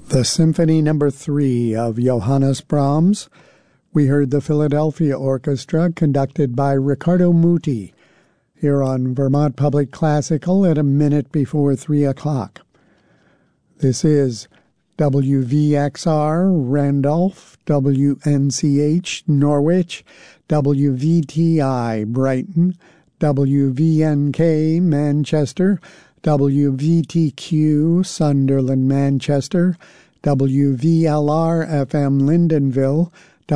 The Symphony No. 3 of Johannes Brahms. We heard the Philadelphia Orchestra conducted by Riccardo Muti here on Vermont Public Classical at a minute before 3 o'clock. This is WVXR Randolph, WNCH Norwich, WVTI Brighton, WVNK Manchester, WVTQ Sunderland Manchester, WVLR-FM Lyndonville,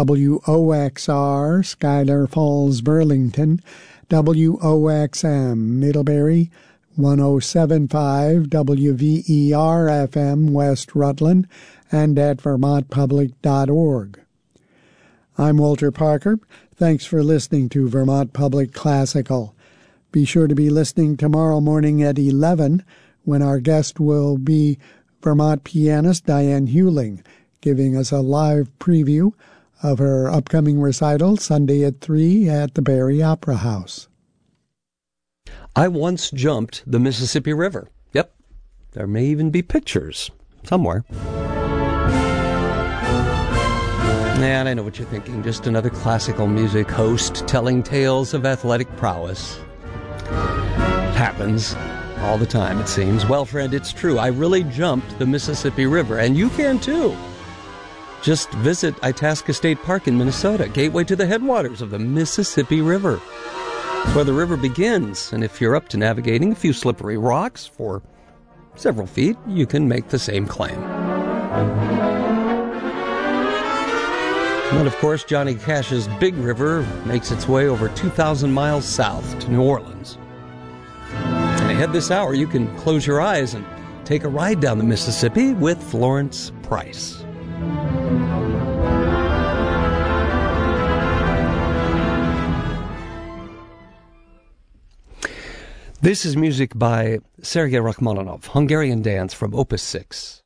WOXR Schuyler Falls Burlington, WOXM Middlebury, 107.5 WVER-FM West Rutland, and at vermontpublic.org. I'm Walter Parker. Thanks for listening to Vermont Public Classical. Be sure to be listening tomorrow morning at 11 when our guest will be Vermont pianist Diane Hewling, giving us a live preview of her upcoming recital Sunday at 3 at the Barrie Opera House. I once jumped the Mississippi River. Yep, there may even be pictures somewhere. And I know what you're thinking, just another classical music host telling tales of athletic prowess. Happens all the time, it seems. Well, friend, it's true. I really jumped the Mississippi River, and you can too. Just visit Itasca State Park in Minnesota, gateway to the headwaters of the Mississippi River. It's where the river begins, and if you're up to navigating a few slippery rocks for several feet, you can make the same claim. And of course, Johnny Cash's Big River makes its way over 2,000 miles south to New Orleans. And ahead this hour, you can close your eyes and take a ride down the Mississippi with Florence Price. This is music by Sergei Rachmaninoff, Hungarian Dance from Opus 6.